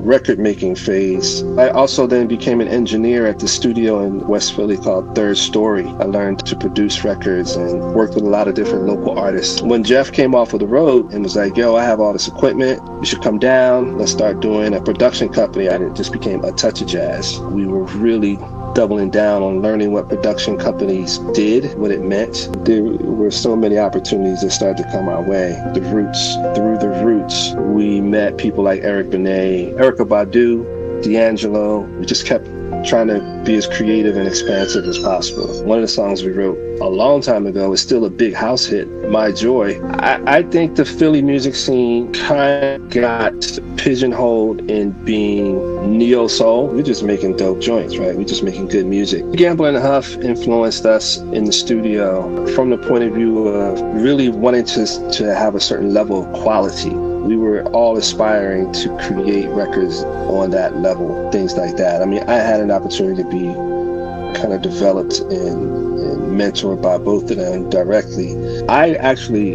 record making phase. I also then became an engineer at the studio in West Philly called Third Story. I learned to produce records and worked with a lot of different local artists. When Jeff came off of the road and was like, yo, I have all this equipment, you should come down, let's start doing a production company, I just became A Touch of Jazz. We were really doubling down on learning what production companies did, what it meant. There were so many opportunities that started to come our way. Through the roots, we met people like Eric Benet, Erykah Badu, D'Angelo. We just kept trying to be as creative and expansive as possible. One of the songs we wrote a long time ago is still a big house hit, My Joy. I think the Philly music scene kind of got pigeonholed in being neo-soul. We're just making dope joints, right? We're just making good music. Gamble and Huff influenced us in the studio from the point of view of really wanting to have a certain level of quality. We were all aspiring to create records on that level, things like that. I mean, I had an opportunity to be kind of developed and mentored by both of them directly. I actually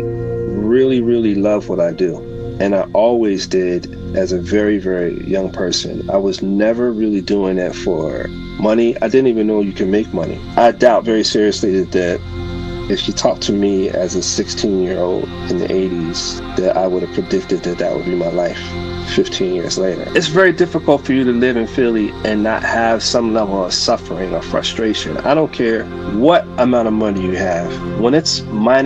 really love what I do. And I always did as a very, very young person. I was never really doing it for money. I didn't even know you can make money. I doubt very seriously that if you talked to me as a 16-year-old in the 80s, that I would have predicted that would be my life 15 years later. It's very difficult for you to live in Philly and not have some level of suffering or frustration. I don't care what amount of money you have. When it's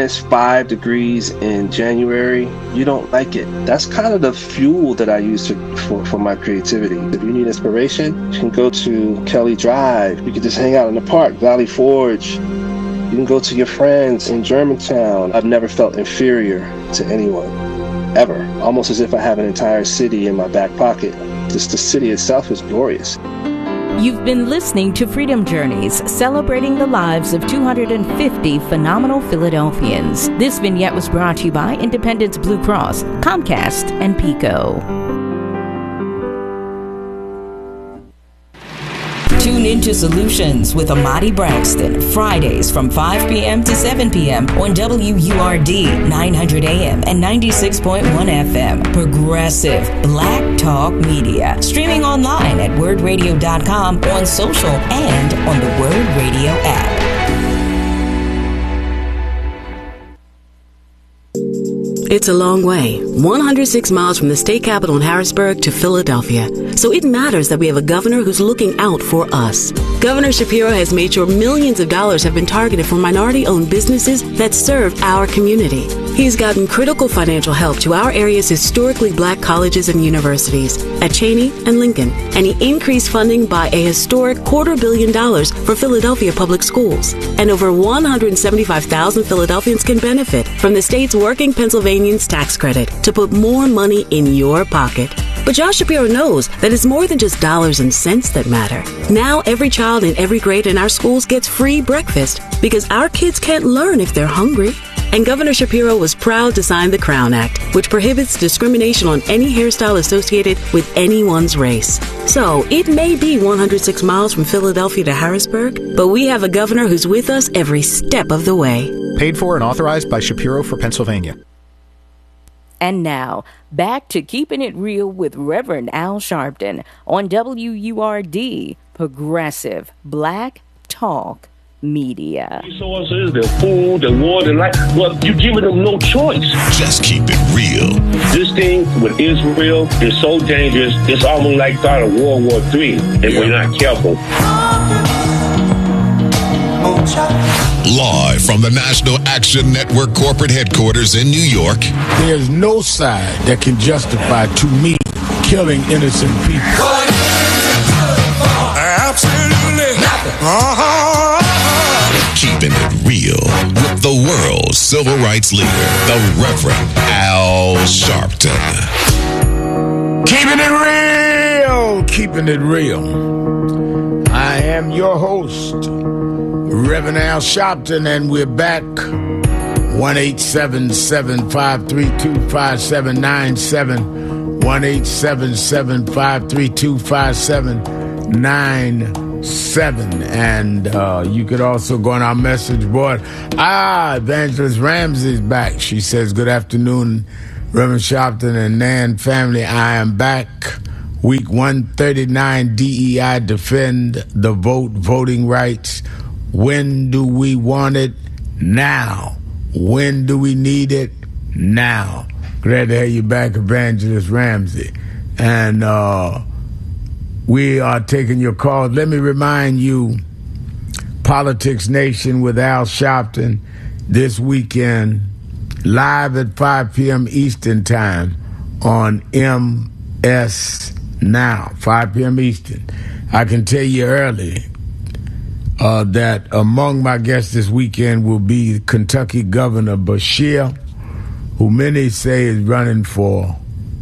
-5 degrees in January, you don't like it. That's kind of the fuel that I use for my creativity. If you need inspiration, you can go to Kelly Drive. You can just hang out in the park, Valley Forge. You can go to your friends in Germantown. I've never felt inferior to anyone, ever. Almost as if I have an entire city in my back pocket. Just the city itself is glorious. You've been listening to Freedom Journeys, celebrating the lives of 250 phenomenal Philadelphians. This vignette was brought to you by Independence Blue Cross, Comcast, and PECO. Tune into Solutions with Amadi Braxton, Fridays from 5 p.m. to 7 p.m. on WURD 900 AM and 96.1 FM. Progressive Black Talk Media. Streaming online at wordradio.com, on social, and on the Word Radio app. It's a long way, 106 miles from the state capital in Harrisburg to Philadelphia. So it matters that we have a governor who's looking out for us. Governor Shapiro has made sure millions of dollars have been targeted for minority-owned businesses that serve our community. He's gotten critical financial help to our area's historically black colleges and universities at Cheney and Lincoln. And he increased funding by a historic $250 million for Philadelphia public schools. And over 175,000 Philadelphians can benefit from the state's Working Pennsylvanians tax credit to put more money in your pocket. But Josh Shapiro knows that it's more than just dollars and cents that matter. Now every child in every grade in our schools gets free breakfast because our kids can't learn if they're hungry. And Governor Shapiro was proud to sign the Crown Act, which prohibits discrimination on any hairstyle associated with anyone's race. So it may be 106 miles from Philadelphia to Harrisburg, but we have a governor who's with us every step of the way. Paid for and authorized by Shapiro for Pennsylvania. And now, back to Keeping It Real with Reverend Al Sharpton on WURD, Progressive Black Talk Media. Resources, the food, the water, life. Well, you're giving them no choice. Just keep it real. This thing with Israel is so dangerous. It's almost like start of World War III if we're not careful. Live from the National Action Network corporate headquarters in New York. There's no side that can justify, to me, killing innocent people. Absolutely nothing. Keeping it real with the world's civil rights leader, the Reverend Al Sharpton. Keeping it real, keeping it real. I am your host, Reverend Al Sharpton, and we're back. 1-877-532-5797. 1-877-532-5797. And you could also go on our message board. Evangelist Ramsey's back. She says, good afternoon, Reverend Sharpton and Nan family. I am back Week 139, DEI defend the vote, voting rights. When do we want it? Now. When do we need it? Now. Glad to have you back, Evangelist Ramsey. And we are taking your calls. Let me remind you, Politics Nation with Al Sharpton this weekend, live at 5 p.m. Eastern Time on MS Now, 5 p.m. Eastern. I can tell you early that among my guests this weekend will be Kentucky Governor Beshear, who many say is running for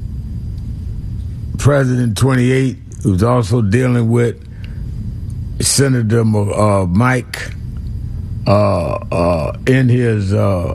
President 28, who's also dealing with Senator Mike in his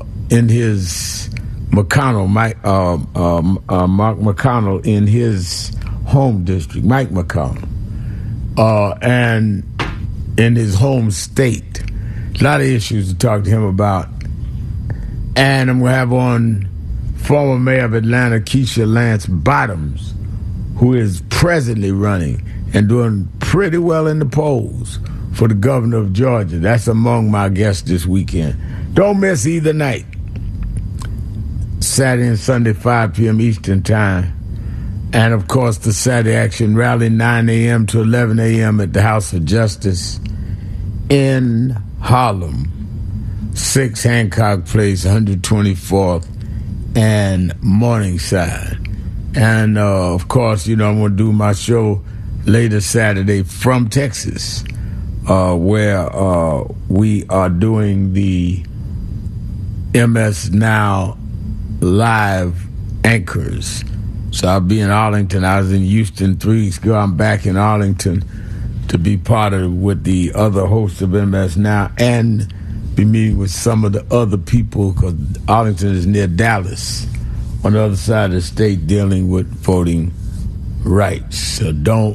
McConnell, Mark McConnell in his home district, Mike McConnell, and in his home state. A lot of issues to talk to him about. And I'm going to have on former mayor of Atlanta, Keisha Lance Bottoms, who is presently running and doing pretty well in the polls for the governor of Georgia. That's among my guests this weekend. Don't miss either night. Saturday and Sunday, 5 p.m. Eastern Time. And, of course, the Saturday Action Rally, 9 a.m. to 11 a.m. at the House of Justice in Harlem, 6 Hancock Place, 124th and Morningside. And, of course, I'm going to do my show later Saturday from Texas, where we are doing the MS Now live anchors. So I'll be in Arlington. I was in Houston 3 weeks ago. I'm back in Arlington to be part of with the other hosts of MS Now and be meeting with some of the other people, because Arlington is near Dallas on the other side of the state, dealing with voting rights. So don't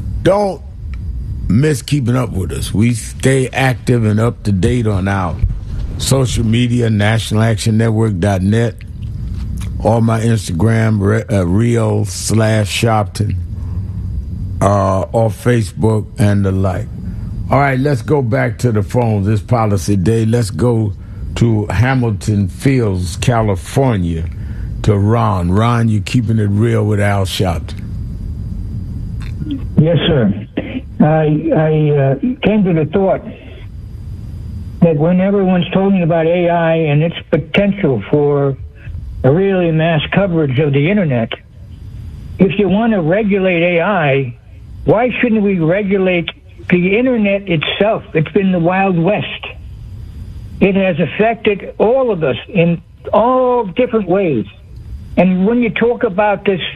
miss keeping up with us. We stay active and up to date on our social media, nationalactionnetwork.net, or my Instagram, Real/Sharpton, or Facebook and the like. All right, let's go back to the phones this policy day. Let's go to Hamilton Fields, California, to Ron. Ron, you're keeping it real with Al Sharpton. Yes, sir. I came to the thought that when everyone's talking about AI and its potential for a really mass coverage of the internet, if you want to regulate AI, why shouldn't we regulate the internet itself? It's been the Wild West. It has affected all of us in all different ways. And when you talk about this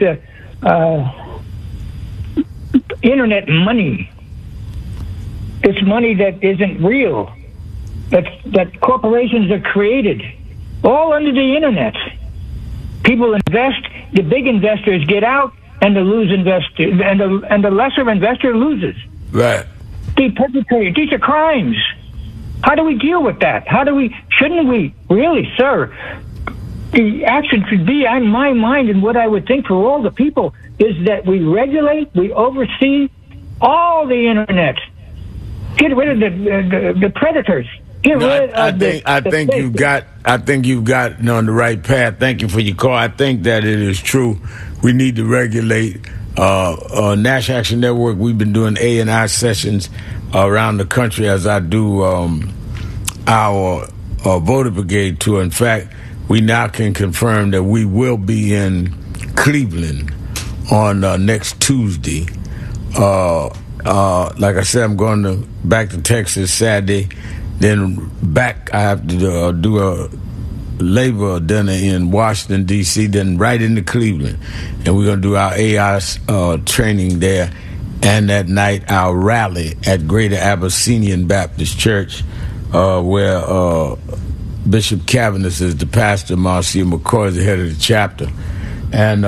internet money, it's money that isn't real, that corporations are created, all under the internet. People invest, the big investors get out, and the the lesser investor loses. Right. They perpetrate. These are crimes. How do we deal with that? Shouldn't we really, sir? The action should be, in my mind, and what I would think for all the people, is that we regulate, we oversee all the internet. Get rid of the predators. I think you've got on the right path. Thank you for your call. I think that it is true. We need to regulate. National Action Network, we've been doing A&I sessions around the country as I do our voter brigade tour. In fact, we now can confirm that we will be in Cleveland on next Tuesday. Like I said, I'm going back to Texas Saturday. Then back, I have to do a labor dinner in Washington, D.C., then right into Cleveland. And we're going to do our AI training there. And that night, our rally at Greater Abyssinian Baptist Church, where Bishop Cavanis is the pastor, Marcia McCoy is the head of the chapter. And,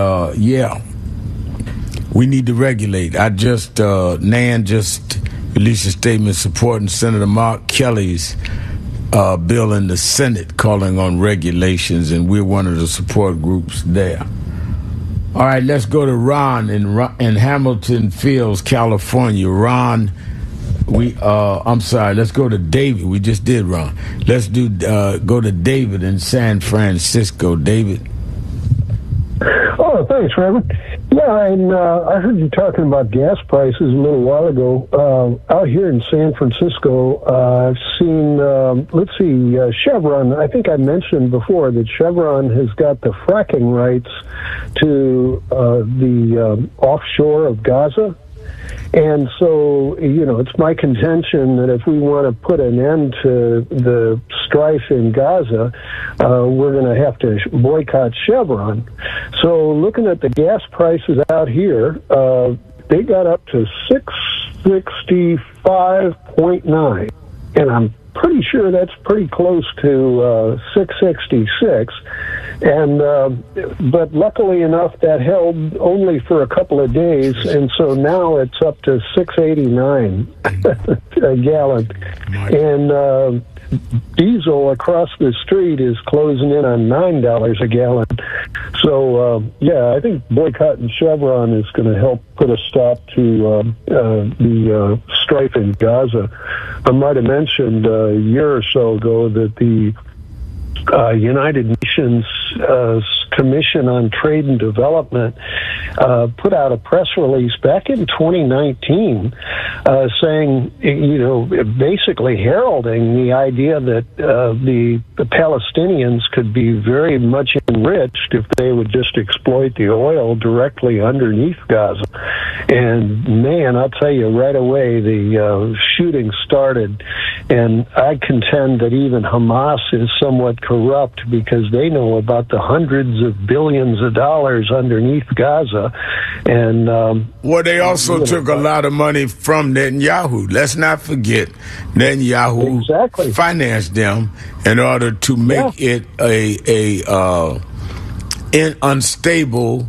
we need to regulate. Nan just released a statement supporting Senator Mark Kelly's bill in the Senate calling on regulations, and we're one of the support groups there. All right, let's go to Ron in Hamilton Fields, California. Ron, I'm sorry. Let's go to David. We just did Ron. Let's go to David in San Francisco. David. Oh, thanks, Reverend. Yeah, and I heard you talking about gas prices a little while ago. Out here in San Francisco, I've seen, Chevron. I think I mentioned before that Chevron has got the fracking rights to the offshore of Gaza. And so, it's my contention that if we want to put an end to the strife in Gaza, we're going to have to boycott Chevron. So looking at the gas prices out here, they got up to $665.9, and I'm pretty sure that's pretty close to 666. And but luckily enough, that held only for a couple of days, and so now it's up to $6.89 a gallon. And diesel across the street is closing in on $9 a gallon. So I think boycotting Chevron is going to help put a stop to the strife in Gaza. I might have mentioned a year or so ago that the United Nations Commission on Trade and Development put out a press release back in 2019 saying, basically heralding the idea that the Palestinians could be very much enriched if they would just exploit the oil directly underneath Gaza. And man, I'll tell you right away, the shooting started, and I contend that even Hamas is somewhat corrupt because they know about the hundreds of billions of dollars underneath Gaza. And they also took a lot of money from Netanyahu. Let's not forget, Netanyahu financed them in order to make it an unstable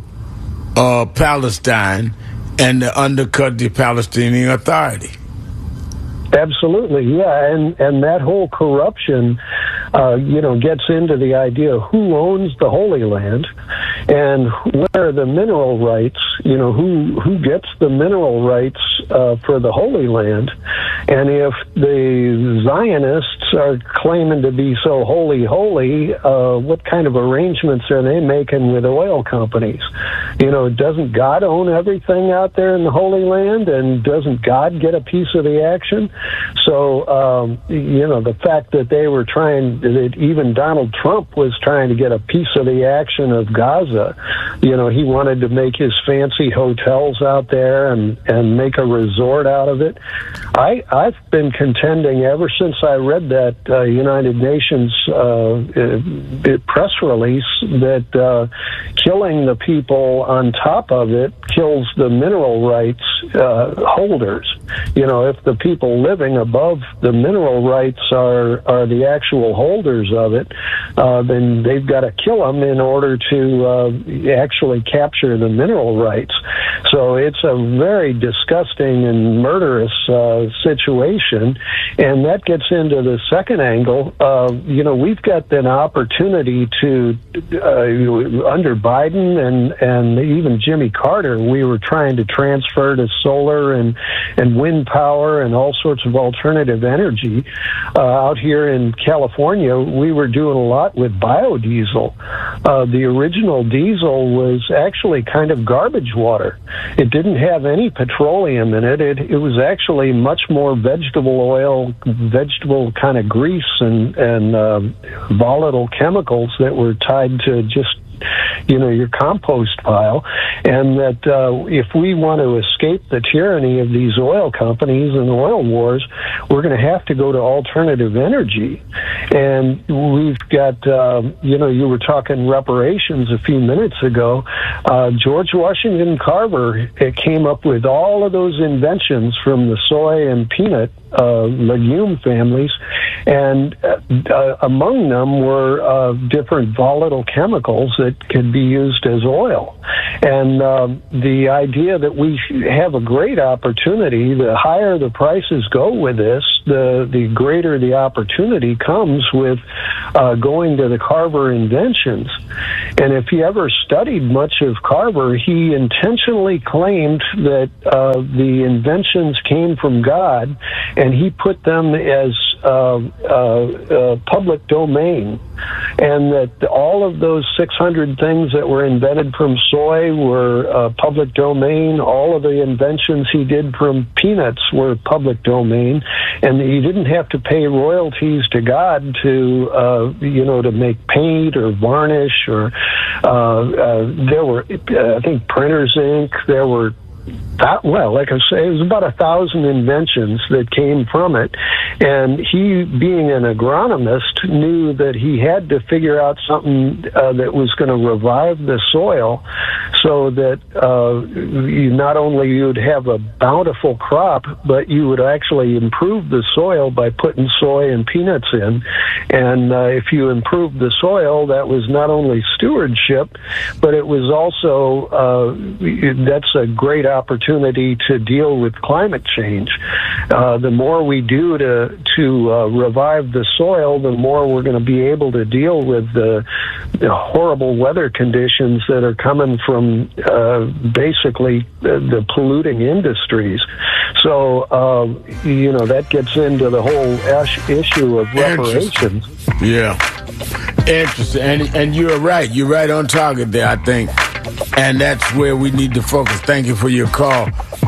Palestine and to undercut the Palestinian Authority. Absolutely, yeah, and that whole corruption, gets into the idea of who owns the Holy Land and where are the mineral rights. Who gets the mineral rights for the Holy Land, and if the Zionists are claiming to be so holy, what kind of arrangements are they making with oil companies? Doesn't God own everything out there in the Holy Land, and doesn't God get a piece of the action? So, the fact that that even Donald Trump was trying to get a piece of the action of Gaza, he wanted to make his fancy hotels out there and make a resort out of it. I've been contending ever since I read that United Nations press release that killing the people on top of it kills the mineral rights holders. If the people living above the mineral rights are the actual holders of it, then they've got to kill them in order to actually capture the mineral rights. So it's a very disgusting and murderous situation, and that gets into the second angle. We've got an opportunity to, under Biden and even Jimmy Carter, we were trying to transfer to solar and wind power and all sorts of alternative energy. Out here in California, we were doing a lot with biodiesel. The original diesel was actually kind of garbage water. It didn't have any petroleum in it. It was actually much more vegetable oil, vegetable kind of grease and volatile chemicals that were tied to just your compost pile, and that if we want to escape the tyranny of these oil companies and oil wars, we're going to have to go to alternative energy. And we've got, you were talking reparations a few minutes ago. George Washington Carver came up with all of those inventions from the soy and peanut legume families, and among them were different volatile chemicals that could be used as oil. And the idea that we have a great opportunity, the higher the prices go with this, the greater the opportunity comes with going to the Carver inventions. And if you ever studied much of Carver, he intentionally claimed that the inventions came from God, and he put them as public domain, and that all of those 600 things that were invented from soy were public domain. All of the inventions he did from peanuts were public domain, and he didn't have to pay royalties to God to to make paint or varnish, or there were I think printer's ink. There were like I say, it was about 1,000 inventions that came from it. And he, being an agronomist, knew that he had to figure out something that was going to revive the soil, so that you not only you'd have a bountiful crop, but you would actually improve the soil by putting soy and peanuts in. And if you improved the soil, that was not only stewardship, but it was also that's a great opportunity to deal with climate change. The more we do to revive the soil, the more we're going to be able to deal with the horrible weather conditions that are coming from basically the polluting industries. So, that gets into the whole issue of reparations. Yeah. Interesting. And you're right. You're right on target there, I think. And that's where we need to focus. Thank you for your call.